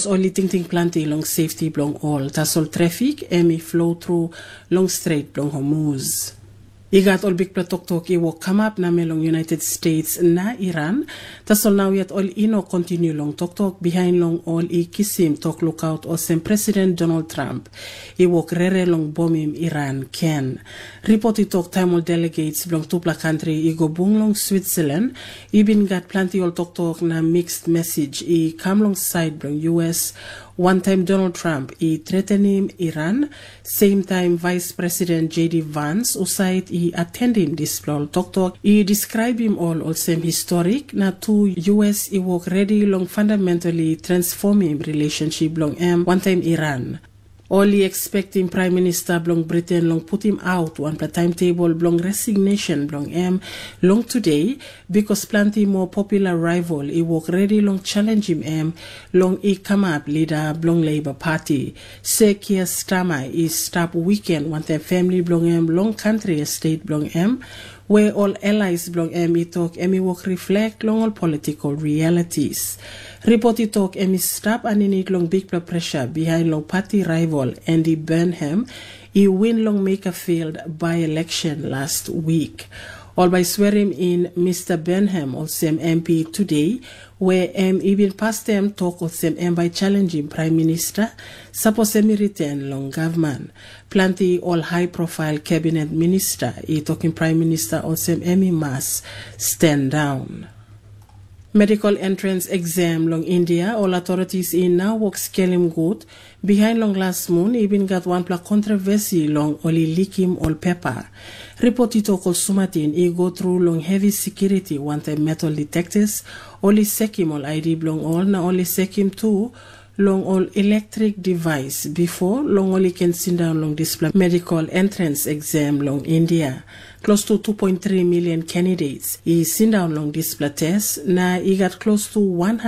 Because only ting plenty long safety blong all. Tasol traffic emi flow through long straight blong Hormuz. Igat all big platok i will come up na melong United States na Iran. Tasol now yet all ino continue long tok behind long all I kisim talk lookout or sem President Donald Trump. I wok rere long bomim Iran ken. Report I talk time all delegates belong tupla country I go bung long Switzerland. I bin got plenty all talk na mixed message I come long side belong US. One time Donald Trump I threatening Iran. Same time Vice President J.D. Vance usait I attending this talk. I describe him all same historic na two US I work ready long fundamentally transforming relationship long one time Iran. Only expecting Prime Minister Blong Britain long put him out one timetable Blong resignation Blong long today because plenty more popular rival I work ready long challenge him long I come up leader Blong Labour Party. Say Keir Starmer is stop weekend one time family Blong long country estate Blong where all allies Blong I talk work reflect long all political realities. Report I talk stop and need long big pressure behind long party rival Andy Burnham. He win long make a failed by-election last week. All by swearing in Mr. Burnham or same MP today, where even past them talk of same by challenging Prime Minister, suppose semi return long government. Plenty all high-profile cabinet minister, he talking Prime Minister or same mass stand down. Medical entrance exam long India, all authorities in now work scaling good. Behind long last moon, even got one controversy long only likim all paper. Report it all sumatin, go through long heavy security one time metal detectors, only sekim all ID long all, na only sekim too. Long all electric device before long only can send down long display medical entrance exam long India. Close to 2.3 million candidates is send down long display test. Na he got close to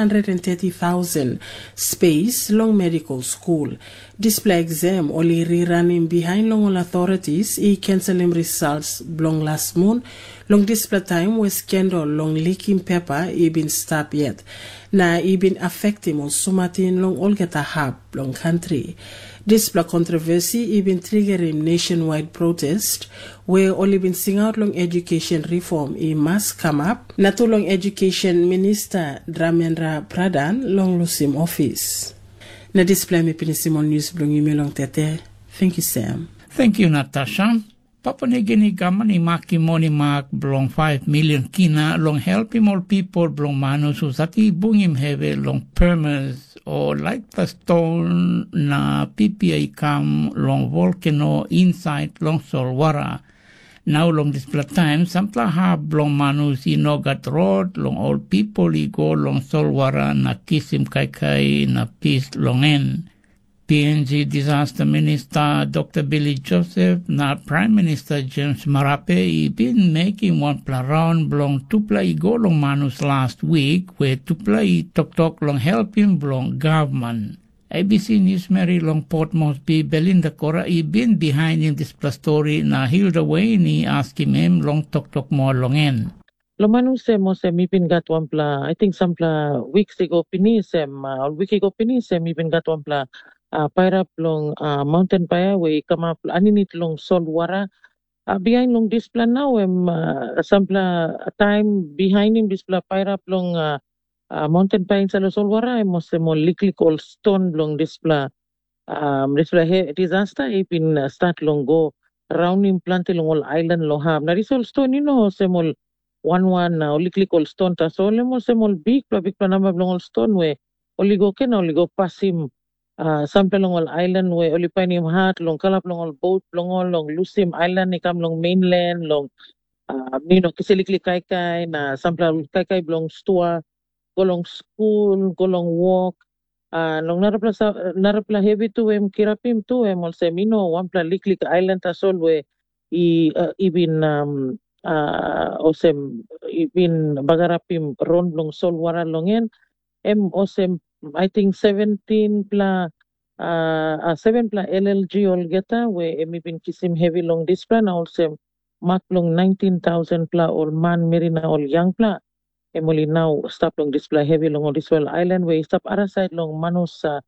130,000 space long medical school. Display exam only rerunning behind long all authorities. He canceling results long last month. Long display time was scandal long leaking paper he been stopped yet. Na he been affecting on sumatin long all get a hub long country. This black controversy even triggering nationwide protest where only been sing out long education reform must come up. Not too long education minister Dramendra Pradhan long lose him office. Na display me pinisimon news blong long tete. Thank you, Sam. Thank you, Natasha. Papanegini gaman imaki moni mak blong 5 million kina long helping all people blong manus usati bungim heve long permers or like the stone na PPA kam long volcano inside long solwara. Now long this time sampla ha blong manus inogat road long all people go long solwara na kisim kai na peace long en. PNG Disaster Minister Dr. Billy Joseph na Prime Minister James Marape been making one round blong tupla go long manus last week where tupla talk long helping blong government. ABC News Mary long Port Moresby Belinda Cora been behind in this plus story na Hilda Wayne asking him long talk more long en. Lomanu mo ipin gat wampla I think sampla weeks ago pinisem or week ago pinisem ipin gat wampla pairap long mountain paya we come up aninit long solwara behind long display now sampla time behind him display pairap long mountain paya sa solwara mo liklik all stone long display disaster ipin start long go round him plant long all island long have na risol stone semol one liklik all stone ta so lemo semol big number long all stone we oligo pass him sample long all island we only find him heart long kalap long all boat long lusim island ni kam long mainland long kisilikli kai na sample kai belong store go long school go long walk long narapla heavy to kirapim to also one pla liklik island asol we ibin osem ibin bagarapim ron long sol wara longen osem I think 17 pla 7 pla LLG all geta we emipin kisim heavy long display na also mak long 19,000 pla or man merina all young pla emoli now stop long display heavy long all display island we stop other side long manus